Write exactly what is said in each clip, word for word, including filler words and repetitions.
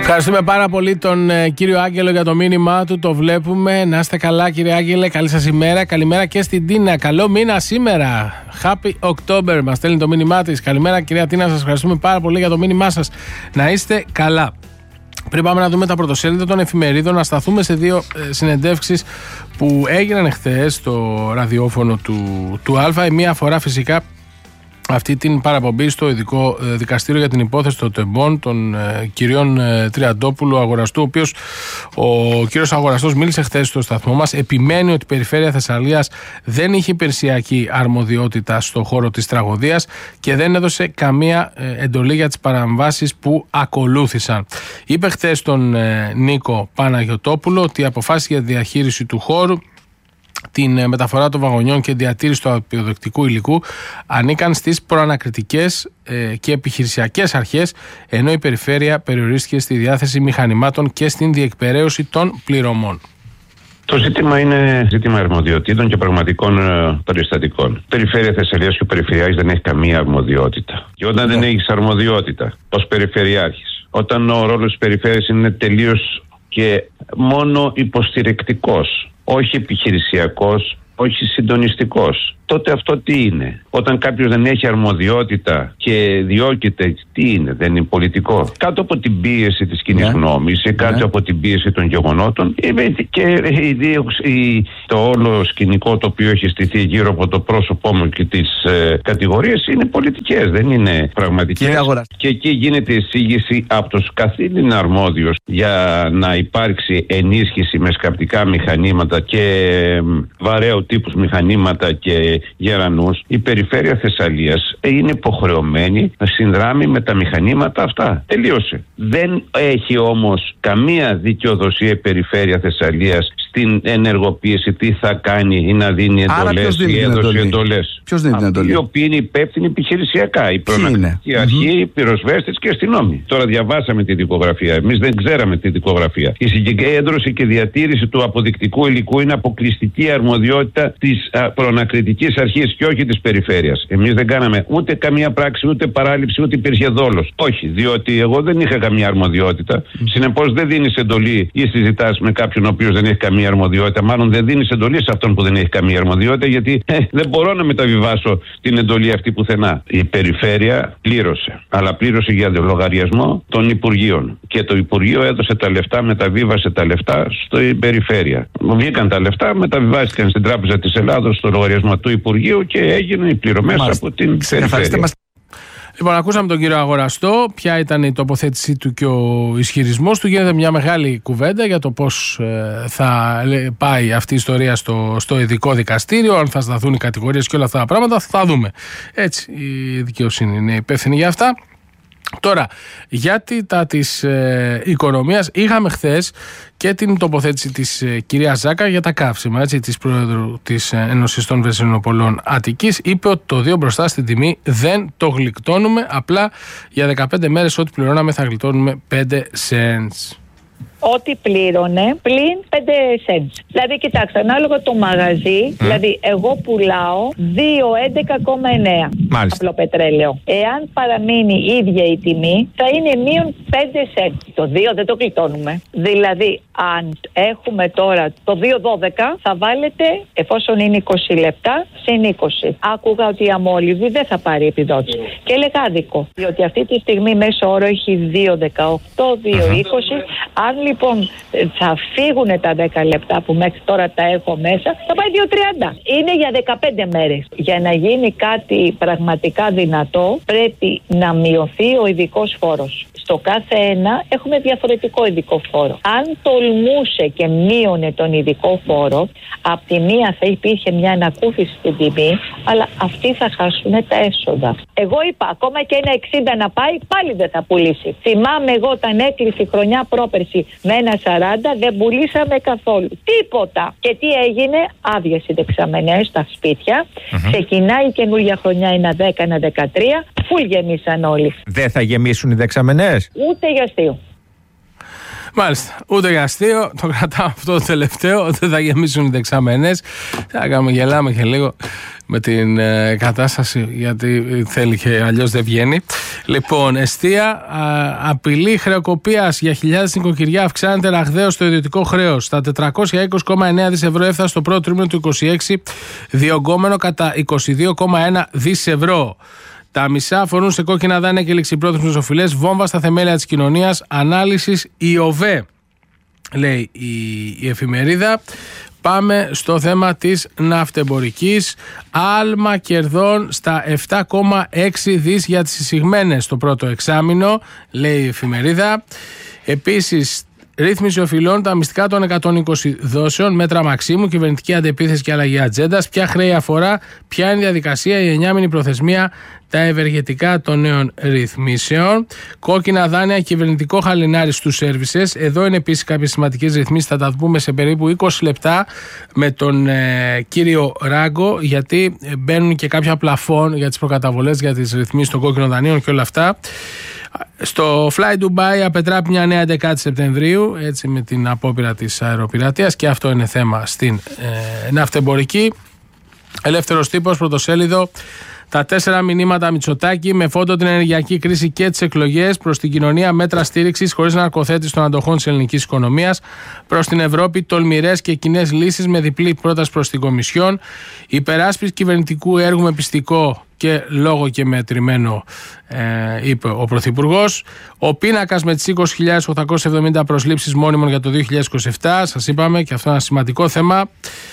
Ευχαριστούμε πάρα πολύ τον ε, κύριο Άγγελο για το μήνυμά του. Το βλέπουμε. Να είστε καλά, κύριε Άγγελε. Καλή σας ημέρα. Καλημέρα και στην Τίνα. Καλό μήνα σήμερα. Happy October. Μας στέλνει το μήνυμά της. Καλημέρα, κυρία Τίνα. Σας ευχαριστούμε πάρα πολύ για το μήνυμά σας. Να είστε καλά. Πριν πάμε να δούμε τα πρωτοσέλιδα των εφημερίδων, να σταθούμε σε δύο ε, συνεντεύξεις που έγιναν χθες στο ραδιόφωνο του, του Α. Η μία αφορά φυσικά αυτή την παραπομπή στο ειδικό δικαστήριο για την υπόθεση των τεμπών των ε, κυριών ε, Τριαντόπουλου, αγοραστού, ο οποίος ο κύριος αγοραστός μίλησε χθες στο σταθμό μας, επιμένει ότι η Περιφέρεια Θεσσαλίας δεν είχε υπηρεσιακή αρμοδιότητα στο χώρο της τραγωδίας και δεν έδωσε καμία ε, εντολή για τις παραμβάσεις που ακολούθησαν. Είπε χθες στον ε, Νίκο Παναγιωτόπουλο ότι οι αποφάσεις για τη διαχείριση του χώρου, την μεταφορά των βαγονιών και διατήρηση του απειοδοκτικού υλικού ανήκαν στις προανακριτικές ε, και επιχειρησιακές αρχές, ενώ η περιφέρεια περιορίστηκε στη διάθεση μηχανημάτων και στην διεκπεραίωση των πληρωμών. Το ζήτημα είναι ζήτημα αρμοδιοτήτων και πραγματικών ε, περιστατικών. Η Περιφέρεια Θεσσαλίας και ο Περιφερειάρχης δεν έχει καμία αρμοδιότητα. Και όταν ναι. δεν έχεις αρμοδιότητα ως Περιφερειάρχης, όταν ο ρόλος της Περιφέρειας είναι τελείως και μόνο υποστηρικτικός, όχι επιχειρησιακός, όχι συντονιστικός, τότε αυτό τι είναι? Όταν κάποιος δεν έχει αρμοδιότητα και διώκεται, τι είναι? Δεν είναι πολιτικό? Κάτω από την πίεση της κοινής yeah. γνώμης ή κάτω yeah. από την πίεση των γεγονότων, και η, το όλο σκηνικό το οποίο έχει στηθεί γύρω από το πρόσωπό μου και τις ε, κατηγορίες είναι πολιτικές, δεν είναι πραγματικές. Και εκεί γίνεται εισήγηση από τους καθήλυνα αρμόδιους για να υπάρξει ενίσχυση με σκαπτικά μηχανήματα και ε, βαρέου τύπους μηχανήματα και γερανούς. Η Περιφέρεια Θεσσαλίας είναι υποχρεωμένη να συνδράμει με τα μηχανήματα αυτά. Τελείωσε. Δεν έχει όμως καμία δικαιοδοσία η Περιφέρεια Θεσσαλίας στην ενεργοποίηση, τι θα κάνει ή να δίνει εντολές ή έδωσε εντολές. Ποιος δίνει την εντολή? Οι οποίοι είναι υπεύθυνοι επιχειρησιακά. Η προνακτική αρχή, οι mm-hmm. πυροσβέστες και αστυνόμοι. Τώρα διαβάσαμε τη δικογραφία. Εμείς δεν ξέραμε τη δικογραφία. Η συγκέντρωση και διατήρηση του αποδεικτικού υλικού είναι αποκλειστική αρμοδιότητα της προνακριτικής αρχής και όχι της Περιφέρειας. Εμείς δεν κάναμε ούτε καμία πράξη, ούτε παράληψη, ούτε υπήρχε δόλος. Όχι, διότι εγώ δεν είχα καμία αρμοδιότητα. Mm. Συνεπώς δεν δίνεις εντολή ή συζητάς με κάποιον ο οποίος δεν έχει καμία αρμοδιότητα. Μάλλον δεν δίνεις εντολή σε αυτόν που δεν έχει καμία αρμοδιότητα, γιατί ε, δεν μπορώ να μεταβιβάσω την εντολή αυτή πουθενά. Η Περιφέρεια πλήρωσε, αλλά πλήρωσε για λογαριασμό των Υπουργείων. Και το Υπουργείο έδωσε τα λεφτά, μεταβίβασε τα λεφτά στην Περιφέρεια. Βγήκαν τα λεφτά, μεταβιβάστηκαν στην Τράπεζα της Ελλάδος στο λογαριασμό του Υπουργείου και έγιναν οι πληρωμές από την Περιφέρεια. Λοιπόν, ακούσαμε τον κύριο Αγοραστό, ποια ήταν η τοποθέτησή του και ο ισχυρισμός του. Γίνεται μια μεγάλη κουβέντα για το πώς ε, θα πάει αυτή η ιστορία στο, στο ειδικό δικαστήριο, αν θα σταθούν οι κατηγορίες και όλα αυτά τα πράγματα. Θα δούμε. Έτσι, η δικαιοσύνη είναι υπεύθυνη για αυτά. Τώρα, για τα της ε, οικονομίας, είχαμε χθες και την τοποθέτηση της ε, κυρίας Ζάκα για τα καύσιμα, έτσι, της Πρόεδρου της ε, Ένωσης των Βενζινοπολών Αττικής. Είπε ότι το δύο μπροστά στην τιμή δεν το γλιτώνουμε, απλά για δεκαπέντε μέρες ό,τι πληρώναμε θα γλιτώνουμε πέντε cents. Ό,τι πλήρωνε πλην πέντε cents. Δηλαδή, κοιτάξτε, ανάλογα το μαγαζί, mm. δηλαδή, εγώ πουλάω δύο έντεκα κόμμα εννέα απλό πετρέλαιο. Εάν παραμείνει η ίδια η τιμή, θα είναι μείον πέντε cents. Το δύο δεν το γλιτώνουμε. Δηλαδή, αν έχουμε τώρα το δύο δώδεκα, θα βάλετε, εφόσον είναι είκοσι λεπτά, συν είκοσι. Άκουγα ότι η αμόλυβη δεν θα πάρει επιδότηση. Mm. Και έλεγα άδικο. Διότι αυτή τη στιγμή μέσο όρο έχει δύο δεκαοκτώ, δύο είκοσι. Αν λοιπόν θα φύγουν τα δέκα λεπτά που μέχρι τώρα τα έχω μέσα, θα πάει δύο τριάντα. Είναι για δεκαπέντε μέρες. Για να γίνει κάτι πραγματικά δυνατό, πρέπει να μειωθεί ο ειδικός φόρος. Στο κάθε ένα έχουμε διαφορετικό ειδικό φόρο. Αν τολμούσε και μείωνε τον ειδικό φόρο, απ' τη μία θα υπήρχε μια ανακούφιση στην τιμή, αλλά αυτοί θα χάσουν τα έσοδα. Εγώ είπα, ακόμα και ένα εξήντα να πάει, πάλι δεν θα πουλήσει. Θυμάμαι εγώ όταν έκλεισε η χρονιά πρόπερση με ένα σαράντα, δεν πουλήσαμε καθόλου. Τίποτα. Και τι έγινε? Άδειες οι δεξαμενές στα σπίτια. Mm-hmm. Ξεκινάει η καινούργια χρονιά ένα δέκα, ένα δεκατρία. Φουλ γεμίσαν όλοι. Δεν θα γεμίσουν οι δεξαμενές? Ούτε για αστείο. Μάλιστα. Ούτε για αστείο. Το κρατάω αυτό το τελευταίο. Δεν θα γεμίσουν οι δεξαμενές. Θα κάνουμε, γελάμε και λίγο με την ε, κατάσταση, γιατί θέλει και αλλιώς δεν βγαίνει. Λοιπόν, εστία, α, απειλή χρεοκοπίας για χιλιάδες νοικοκυριά, αυξάνεται ραγδαίως το ιδιωτικό χρέος. Στα τετρακόσια είκοσι κόμμα εννέα δισεκατομμύρια ευρώ έφτασε στο πρώτο τρίμηνο του είκοσι έξι, διωγγόμενο κατά είκοσι δύο κόμμα ένα δισεκατομμύρια ευρώ. Τα μισά αφορούν σε κόκκινα δάνεια και ληξιπρόθεσμες οφειλές, βόμβα στα θεμέλια της κοινωνίας, ανάλυσης η ΟΒΕ, λέει η, η εφημερίδα. Πάμε στο θέμα της ναυτεμπορικής. Άλμα κερδών στα επτά κόμμα έξι δισεκατομμύρια για τις εισηγμένες το πρώτο εξάμηνο, λέει η εφημερίδα. Επίσης, ρύθμιση οφειλών, τα μυστικά των εκατόν είκοσι δόσεων, μέτρα μαξίμου, κυβερνητική αντεπίθεση και αλλαγή ατζέντας. Ποια χρέη αφορά, ποια είναι η διαδικασία, η εννιάμηνη προθεσμία, τα ευεργετικά των νέων ρυθμίσεων. Κόκκινα δάνεια, κυβερνητικό χαλινάρι στους services. Εδώ είναι επίσης κάποιες σημαντικές ρυθμίσεις, θα τα πούμε σε περίπου είκοσι λεπτά με τον ε, κύριο Ράγκο, γιατί μπαίνουν και κάποια πλαφόν για τις προκαταβολές, για τις ρυθμίσεις των κόκκινων δανείων και όλα αυτά. Στο Fly Dubai απετράπει μια νέα έντεκα Σεπτεμβρίου, έτσι, με την απόπειρα της αεροπειρατείας, και αυτό είναι θέμα στην ε, ναυτεμπορική. Ελεύθερος τύπος, πρωτοσέλιδο. Τα τέσσερα μηνύματα Μητσοτάκη με φόντο την ενεργειακή κρίση και τις εκλογές. Προς την κοινωνία, μέτρα στήριξης χωρίς ναρκοθέτηση των αντοχών της ελληνικής οικονομίας. Προς την Ευρώπη, τολμηρές και κοινές λύσεις με διπλή πρόταση προς την Κομισιόν. Υπεράσπιση κυβερνητικού έργου με πιστικό και λόγο και μετρημένο, ε, είπε ο Πρωθυπουργός. Ο πίνακας με τις είκοσι χιλιάδες οκτακόσιες εβδομήντα προσλήψεις μόνιμων για το δύο χιλιάδες είκοσι επτά. Σας είπαμε και αυτό είναι ένα σημαντικό θέμα.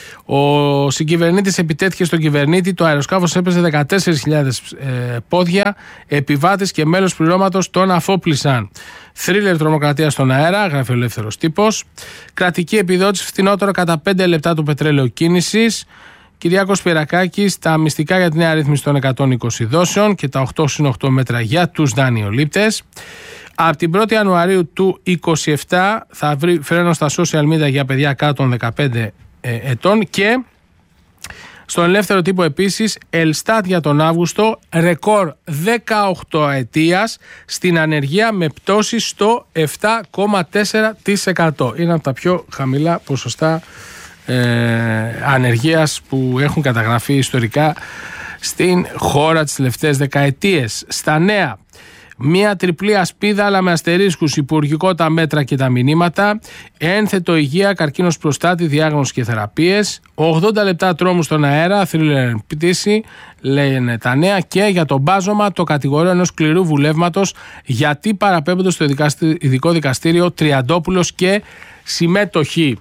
Ο συγκυβερνήτης επιτέθηκε στον κυβερνήτη, το αεροσκάφος έπαιζε δεκατέσσερις χιλιάδες ε, πόδια, επιβάτες και μέλος πληρώματος τον αφόπλησαν. Θρίλερ τρομοκρατία στον αέρα, γράφει ο Ελεύθερος Τύπος. Κρατική επιδότηση, φθηνότερο κατά πέντε λεπτά του πετρέλαιο κίνησης. Κυριάκος Πυρακάκης, τα μυστικά για τη νέα ρύθμιση των εκατόν είκοσι δόσεων και τα οκτώ συν οκτώ μέτρα για τους δανειολήπτες. Από την πρώτη Ιανουαρίου του είκοσι επτά θα βρει φρένο στα social media για παιδιά κάτω των δεκαπέντε ετών. Και στον Ελεύθερο Τύπο επίσης, Ελστάτ για τον Αύγουστο, ρεκόρ δεκαοκτώ ετίας στην ανεργία με πτώση στο επτά κόμμα τέσσερα τοις εκατό. Είναι από τα πιο χαμηλά ποσοστά ε, ανεργίας που έχουν καταγραφεί ιστορικά στην χώρα τις τελευταίες δεκαετίες. Στα νέα, μία τριπλή ασπίδα αλλά με αστερίσκους, υπουργικό τα μέτρα και τα μηνύματα. Ένθετο υγεία, καρκίνος προστάτη, διάγνωση και θεραπείες. ογδόντα λεπτά τρόμου στον αέρα, θρίλερ πτήση, λένε τα νέα. Και για το μπάζωμα, το κατηγορείο ενός σκληρού βουλεύματος, γιατί παραπέμπονται στο ειδικό δικαστήριο Τριαντόπουλος και συμμετοχή.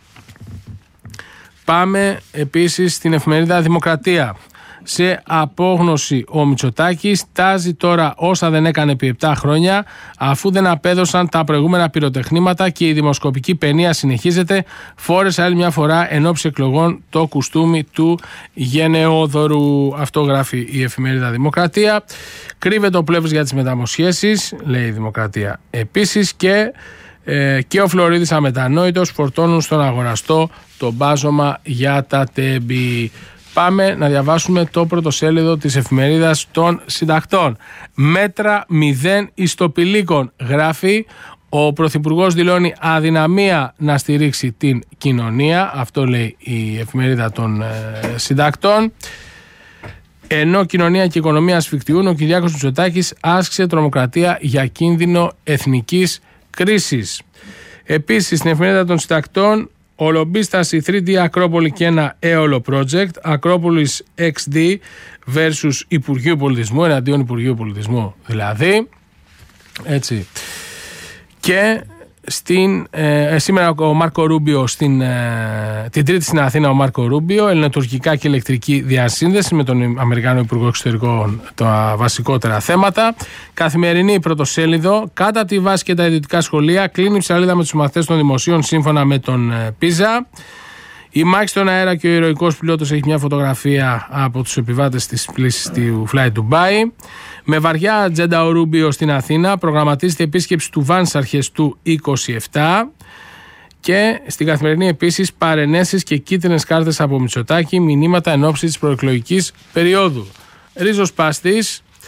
Πάμε επίσης στην εφημερίδα Δημοκρατία. Σε απόγνωση ο Μητσοτάκης, τάζει τώρα όσα δεν έκανε επί επτά χρόνια, αφού δεν απέδωσαν τα προηγούμενα πυροτεχνήματα και η δημοσκοπική παινία συνεχίζεται. Φόρεσε άλλη μια φορά ενόψει εκλογών το κουστούμι του γενναιόδωρου. Αυτό γράφει η εφημερίδα Δημοκρατία. Κρύβεται ο πλεύος για τις μεταμοσχέσεις, λέει η Δημοκρατία επίσης, και, ε, και ο Φλωρίδης αμετανόητος, φορτώνουν στον αγοραστό το μπάζωμα για τα τέμπη. Πάμε να διαβάσουμε το πρωτοσέλιδο της εφημερίδας των συντακτών. Μέτρα μηδέν ιστοπηλίκων, γράφει. Ο Πρωθυπουργός δηλώνει αδυναμία να στηρίξει την κοινωνία. Αυτό λέει η εφημερίδα των ε, συντακτών. Ενώ κοινωνία και οικονομία ασφικτιούν, ο Κυριάκος Μητσοτάκης άσκησε τρομοκρατία για κίνδυνο εθνικής κρίσης. Επίσης, στην εφημερίδα των συντακτών, ο λομπίστας η θρι ντι Ακρόπολη και ένα έολο project, Ακρόπολης εξ ντι versus Υπουργείου Πολιτισμού, εναντίον Υπουργείου Πολιτισμού δηλαδή. Έτσι. Και στην, ε, σήμερα ο Μάρκο Ρούμπιο, στην, ε, την Τρίτη στην Αθήνα ο Μάρκο Ρούμπιο, ελληνοτουρκικά και ηλεκτρική διασύνδεση με τον Αμερικάνο Υπουργό Εξωτερικών, τα βασικότερα θέματα. Καθημερινή πρωτοσέλιδο, κάτω από τη βάση και τα ιδιωτικά σχολεία, κλείνει η ψαλίδα με τους μαθητές των δημοσίων σύμφωνα με τον ε, Πίζα. Η μάχη στον αέρα και ο ηρωικός πιλότος έχει μια φωτογραφία από τους επιβάτες της πλήσης του Fly Dubai. Με βαριά ατζέντα ο Ρούμπιο στην Αθήνα, προγραμματίζεται επίσκεψη του Βαν στις αρχές του είκοσι επτά. Και στην Καθημερινή επίσης παρενέσεις και κίτρινες κάρτες από Μητσοτάκη, μηνύματα εν ώψη της προεκλογικής περίοδου. Ρίζος Παστής,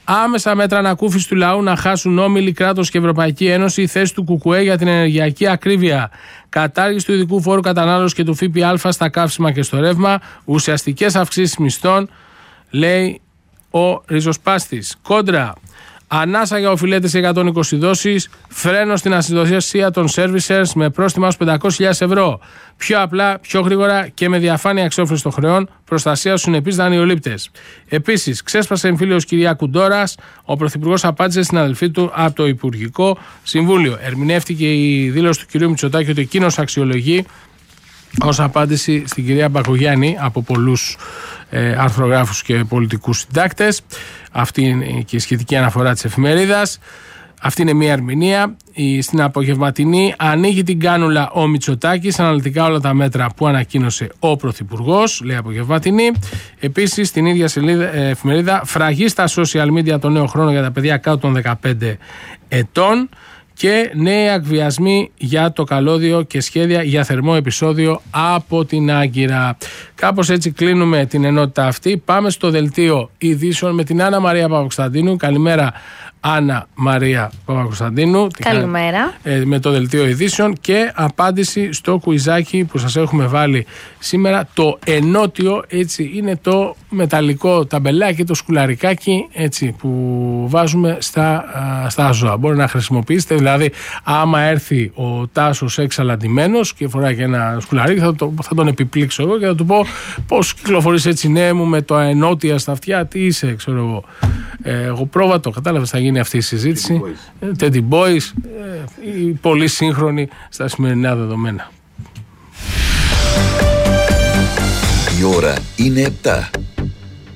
Άμεσα μέτρα ανακούφιση του λαού να χάσουν όμιλοι, κράτος και Ευρωπαϊκή Ένωση. Η θέση του Κουκουέ για την ενεργειακή ακρίβεια. Κατάργηση του ειδικού φόρου κατανάλωσης και του ΦΠΑ στα καύσιμα και στο ρεύμα. Ουσιαστικές αυξήσεις μισθών, λέει ο ριζοσπάστης. Κόντρα. Ανάσα για οφειλέτες εκατόν είκοσι δόσεις. Φρένο στην ασυνδοσία των servicers με πρόστιμα ως πεντακόσιες χιλιάδες ευρώ. Πιο απλά, πιο γρήγορα και με διαφάνεια εξόφληση των χρεών. Προστασία στους συνεπείς δανειολήπτες. Επίσης, ξέσπασε εμφύλιος κυρία Κουντόρας. Ο Πρωθυπουργός απάντησε στην αδελφή του από το Υπουργικό Συμβούλιο. Ερμηνεύτηκε η δήλωση του κυρίου Μητσοτάκη ότι εκείνος αξιολογεί ως απάντηση στην κυρία Μπακογιάννη από πολλούς ε, αρθρογράφους και πολιτικούς συντάκτες. Αυτή είναι και η σχετική αναφορά της εφημερίδας. Αυτή είναι μια ερμηνεία. Η, στην απογευματινή ανοίγει την κάνουλα ο Μητσοτάκης, αναλυτικά όλα τα μέτρα που ανακοίνωσε ο Πρωθυπουργός, λέει απογευματινή. Επίσης, στην ίδια σελίδα, ε, εφημερίδα, φραγή στα social media το νέο χρόνο για τα παιδιά κάτω των δεκαπέντε ετών. Και νέοι εκβιασμοί για το καλώδιο και σχέδια για θερμό επεισόδιο από την Άγκυρα. Κάπως έτσι κλείνουμε την ενότητα αυτή. Πάμε στο δελτίο ειδήσεων με την Άννα Μαρία Παπακοσταντίνου. Καλημέρα, Άννα Μαρία Παπακοσταντίνου. Καλημέρα. Ε, με το δελτίο ειδήσεων και απάντηση στο κουιζάκι που σας έχουμε βάλει σήμερα. Το ενότιο, έτσι, είναι το μεταλλικό ταμπελάκι, το σκουλαρικάκι, έτσι, που βάζουμε στα, στα ζώα. Μπορεί να χρησιμοποιήσετε, δηλαδή, άμα έρθει ο Τάσος εξαλαντημένος και φοράει και ένα σκουλαρίκι, θα, το, θα τον επιπλήξω εγώ και θα του πω πώς κυκλοφορείς έτσι, ναι μου, με το ενότια στα αυτιά, τι είσαι, ξέρω εγώ. Ε, εγώ πρόβατο, κατάλαβες, θα γίνει αυτή η συζήτηση. Teddy Boys, ε, οι πολύ σύγχρονοι στα σημερινά δεδομένα. Η ώρα είναι επτά.